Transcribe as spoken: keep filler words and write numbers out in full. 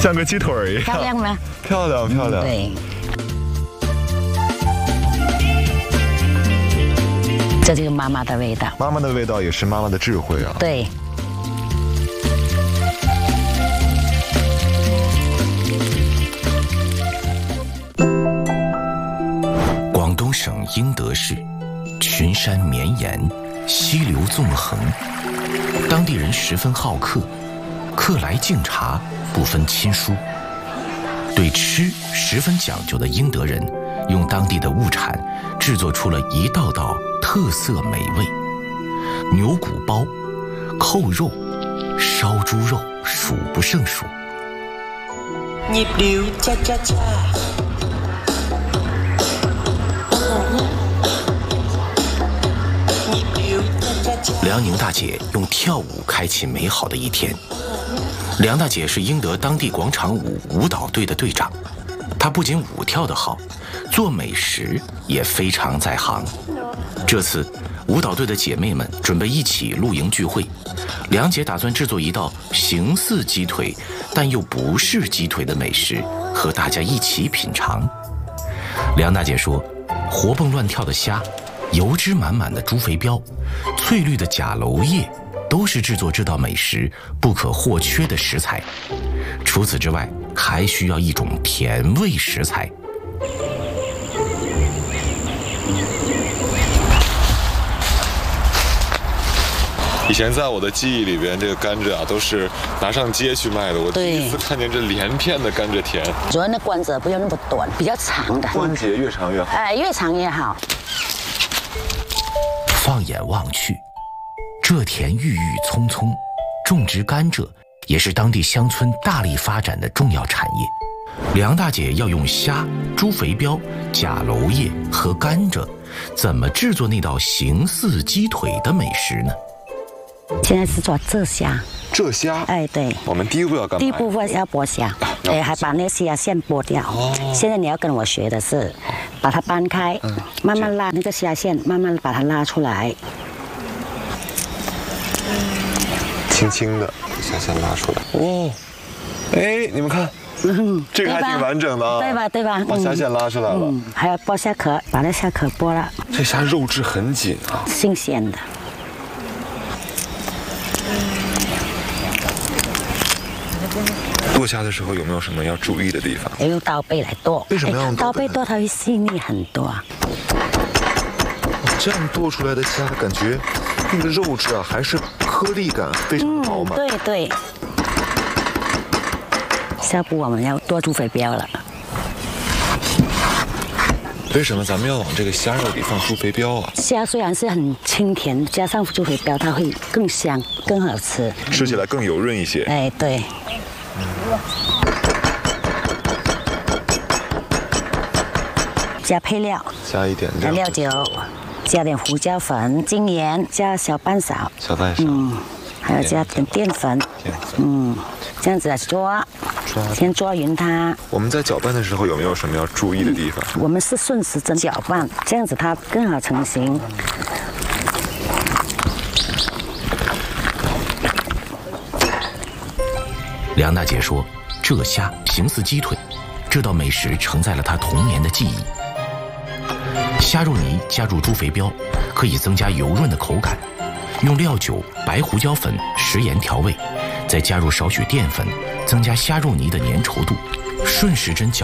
像个鸡腿儿一样。 漂亮吗？ 漂亮漂亮。 对。这就是妈妈的味道。 妈妈的味道也是妈妈的智慧啊。 对。 广东省英德市，群山绵延，溪流纵横，当地人十分好客，客来敬茶，不分亲疏。对吃十分讲究的英德人，用当地的物产制作出了一道道特色美味：牛骨包、扣肉、烧猪肉，数不胜数。 nhịp điệu cha cha cha。 梁宁大姐用跳舞开启美好的一天。梁大姐是英德当地广场舞舞蹈队的队长，她不仅舞跳得好，做美食也非常在行。这次舞蹈队的姐妹们准备一起露营聚会，梁姐打算制作一道形似鸡腿但又不是鸡腿的美食，和大家一起品尝。梁大姐说，活蹦乱跳的虾，油脂满满的猪肥膘，翠绿的甲楼叶，都是制作这道美食不可或缺的食材。除此之外，还需要一种甜味食材。 以前在我的记忆里边，这个甘蔗啊都是拿上街去卖的。我第一次看见这连片的甘蔗田。 主要那关节不要那么短，比较长的。 关节越长越好。 哎，越长越好。 放眼望去，这田郁郁葱葱，种植甘蔗也是当地乡村大力发展的重要产业。梁大姐要用虾、猪肥膘、甲楼叶和甘蔗，怎么制作那道形似鸡腿的美食呢？ 现在是做浙虾。 浙虾？ 哎，对。 我们第一步要干嘛？ 第一步要剥虾，哎，还把那个虾线剥掉。哦。现在你要跟我学的是，把它掰开，嗯、慢慢拉那个虾线，慢慢把它拉出来。 轻轻的，虾线拉出来。哦。哎，你们看。嗯，这个还挺完整的啊， 对吧？对吧？ 把虾线拉出来了， 嗯，还要剥虾壳，把那虾壳剥了。 这虾肉质很紧啊， 新鲜的。 剁虾的时候有没有什么要注意的地方？ 要用刀背来剁。 为什么要用刀背剁？它会细腻很多啊。 这样剁出来的虾，感觉那个肉质啊，还是颗粒感非常饱满。 嗯，对对。下步我们要剁猪肥膘了。 为什么咱们要往这个虾肉里放猪肥膘啊？ 虾虽然是很清甜，加上猪肥膘，它会更香、更好吃， 吃起来更油润一些。 哎，对。嗯、加配料， 加一点料，料酒，加点胡椒粉、精盐，加小半勺， 小半勺， 嗯，还要加点淀粉， 淀粉， 嗯，这样子来抓。先抓匀它。 我们在搅拌的时候有没有什么要注意的地方？ 我们是顺时针搅拌，这样子它更好成型。 梁大姐说，浙虾形似鸡腿，这道美食承载了她童年的记忆。虾肉泥加入猪肥膘，可以增加油润的口感。用料酒、白胡椒粉、食盐调味，再加入少许淀粉，增加虾肉泥的粘稠度，顺时针搅。